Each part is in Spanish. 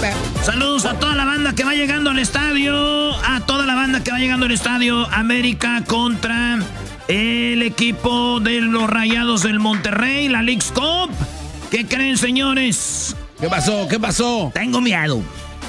Saludos a toda la banda que va llegando al estadio. A toda la banda que va llegando al estadio. América contra el equipo de los Rayados del Monterrey, la Leagues Cup. ¿Qué creen, señores? ¿Qué pasó? ¿Qué pasó? Tengo miedo.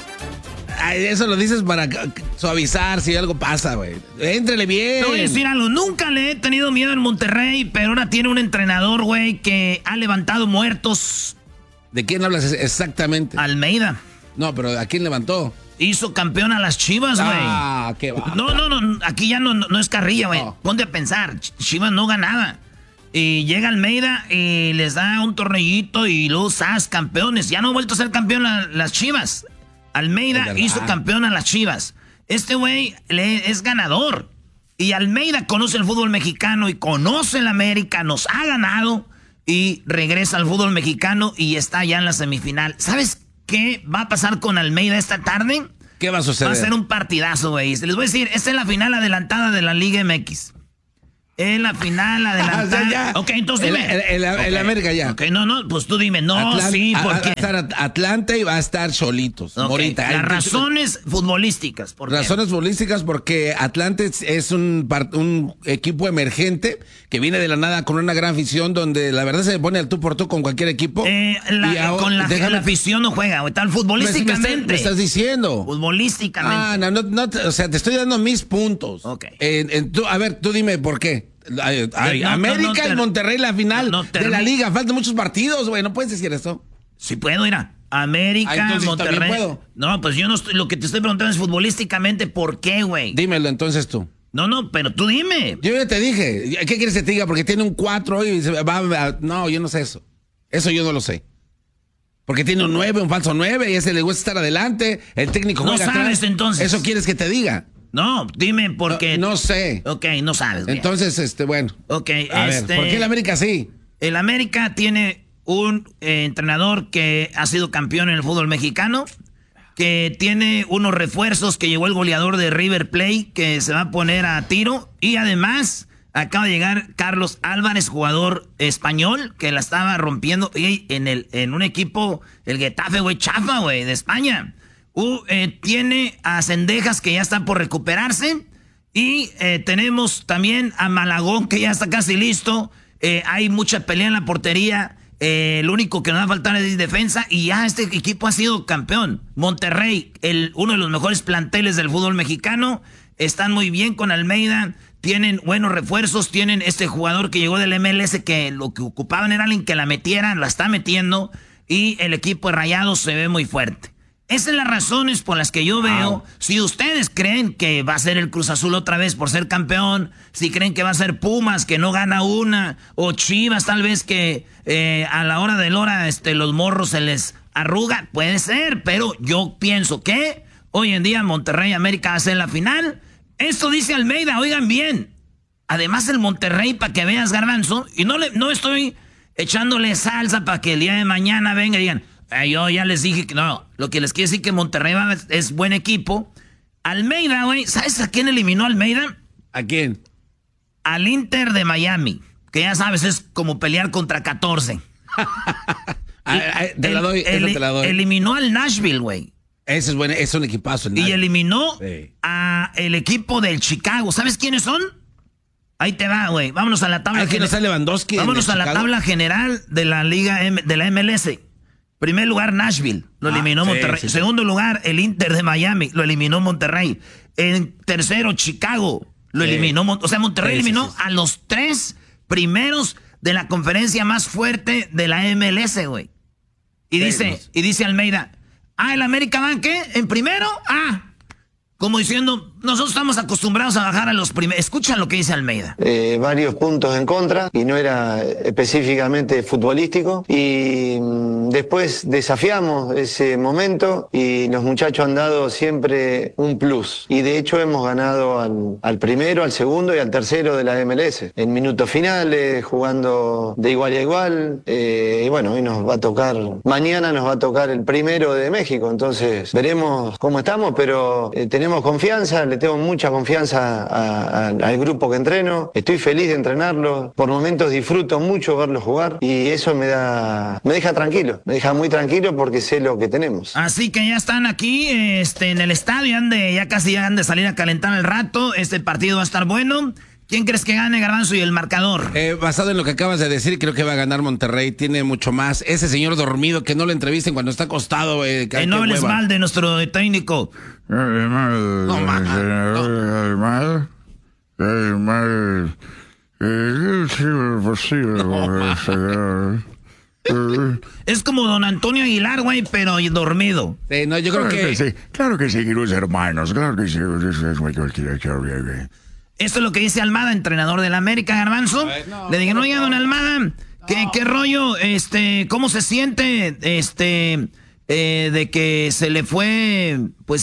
Ay, eso lo dices para suavizar si algo pasa, güey. Éntrele bien. Te voy a decir algo. Nunca le he tenido miedo al Monterrey, pero ahora tiene un entrenador, güey, que ha levantado muertos. ¿De quién hablas exactamente? Almeida. No, pero ¿a quién levantó? Hizo campeón a las Chivas, güey. Ah, qué va. No. Aquí ya no es carrilla, güey. No. Ponte a pensar. Chivas no ganaba. Y llega Almeida y les da un tornillito y luego ¡zas! Campeones. Ya no ha vuelto a ser campeón las Chivas. Almeida hizo campeón a las Chivas. Este güey es ganador. Y Almeida conoce el fútbol mexicano y conoce el América, nos ha ganado y regresa al fútbol mexicano y está ya en la semifinal. ¿Sabes qué va a pasar con Almeida esta tarde? ¿Qué va a suceder? Va a ser un partidazo, güey. Les voy a decir, esta es la final adelantada de la Liga MX. Es la final adelantada. Ya. Ok, entonces dime. El América ya. Ok, no, pues tú dime. No, sí, porque... Va a estar Atlante y va a estar solitos. Okay. Morita. Las razones futbolísticas. ¿Por qué? Razones futbolísticas porque Atlante es un equipo emergente que viene de la nada con una gran afición donde la verdad se pone al tú por tú con cualquier equipo. Con la afición no juega, güey. Tal futbolísticamente. Me estás diciendo. Futbolísticamente. No, o sea, te estoy dando mis puntos. Ok. A ver, tú dime por qué. América y Monterrey la final de la liga. Faltan muchos partidos, güey. No puedes decir eso. Sí puedo, mira. América, Monterrey. Puedo. No, pues yo no estoy. Lo que te estoy preguntando es futbolísticamente por qué, güey. Dímelo entonces tú. No, pero tú dime. Yo ya te dije. ¿Qué quieres que te diga? Porque tiene un 4 y se va a... No, yo no sé eso. Eso yo no lo sé. Porque tiene un 9, un falso 9, y ese le gusta estar adelante. El técnico juega atrás. No sabes atrás. Entonces. ¿Eso quieres que te diga? No, dime por qué. No sé. Ok, no sabes. Bien. Entonces, bueno. Ok, a ver, ¿por qué el América sí? El América tiene un entrenador que ha sido campeón en el fútbol mexicano, que tiene unos refuerzos, que llegó el goleador de River Plate, que se va a poner a tiro, y además acaba de llegar Carlos Álvarez, jugador español, que la estaba rompiendo en un equipo, el Getafe, güey, chafa, güey, de España. Tiene a Cendejas, que ya está por recuperarse. Y tenemos también a Malagón, que ya está casi listo. Hay mucha pelea en la portería. Lo único que nos va a faltar es defensa. Y ya este equipo ha sido campeón. Monterrey, uno de los mejores planteles del fútbol mexicano. Están muy bien con Almeida. Tienen buenos refuerzos. Tienen este jugador que llegó del MLS, que lo que ocupaban era alguien que la metieran. La está metiendo. Y el equipo de Rayados se ve muy fuerte. Esas son las razones por las que yo veo. Si ustedes creen que va a ser el Cruz Azul otra vez por ser campeón, si creen que va a ser Pumas, que no gana una, o Chivas tal vez que a la hora de la hora los morros se les arruga, puede ser, pero yo pienso que hoy en día Monterrey América va a ser la final. Esto dice Almeida, oigan bien. Además el Monterrey, para que veas, Garbanzo, y no estoy echándole salsa para que el día de mañana venga y digan... Yo ya les dije que no. Lo que les quiero decir que Monterrey es buen equipo. Almeida, güey. ¿Sabes a quién eliminó Almeida? ¿A quién? Al Inter de Miami. Que ya sabes, es como pelear contra 14. Te la doy. Eliminó al Nashville, güey. Ese es bueno, es un equipazo. Y eliminó a el equipo del Chicago. ¿Sabes quiénes son? Ahí te va, güey. Vámonos a la tabla general. Vámonos a la tabla general de la Liga de la MLS. Primer lugar, Nashville, lo eliminó Monterrey. Sí. Segundo lugar, el Inter de Miami, lo eliminó Monterrey. En tercero, Chicago, lo eliminó. O sea, Monterrey eliminó a los 3 primeros de la conferencia más fuerte de la MLS, güey. Y dice Almeida, ¿el América va qué? ¿En primero? Como diciendo, nosotros estamos acostumbrados a bajar a los primeros. Escucha lo que dice Almeida. Varios puntos en contra y no era específicamente futbolístico. Y después desafiamos ese momento y los muchachos han dado siempre un plus. Y de hecho hemos ganado al primero, al segundo y al tercero de la MLS. En minutos finales, jugando de igual a igual. Y bueno, hoy nos va a tocar, mañana nos va a tocar el primero de México. Entonces veremos cómo estamos, pero tenemos confianza. le tengo mucha confianza al grupo que entreno, estoy feliz de entrenarlo, por momentos disfruto mucho verlo jugar y eso me deja tranquilo, me deja muy tranquilo porque sé lo que tenemos. Así que ya están aquí en el estadio, ya casi han de salir a calentar al rato, este partido va a estar bueno. ¿Quién crees que gane, Garbanzo, y el marcador? Basado en lo que acabas de decir, creo que va a ganar Monterrey. Tiene mucho más. Ese señor dormido, que no lo entrevisten cuando está acostado. No hables mal de nuestro técnico. No, Es como don Antonio Aguilar, güey, pero dormido. No, yo creo que... Sí. Claro que sí, los hermanos. Claro que sí. Esto es lo que dice Almada, entrenador del América, Garbanzo. Le dijeron, oiga, don Almada, ¿qué rollo? ¿Cómo se siente? De que se le fue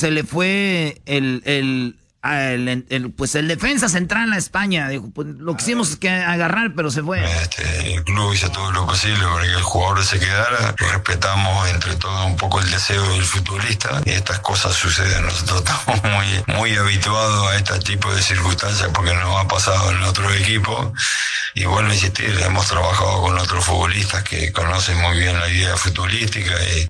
el defensa central a España. Dijo, pues lo quisimos que agarrar, pero se fue. El club hizo todo lo posible para que el jugador se quedara. Respetamos entre todos un poco el deseo del futbolista. Y estas cosas suceden. Nosotros estamos muy habituados a este tipo de circunstancias porque nos ha pasado en otros equipos. Y vuelvo a insistir, hemos trabajado con otros futbolistas que conocen muy bien la idea futbolística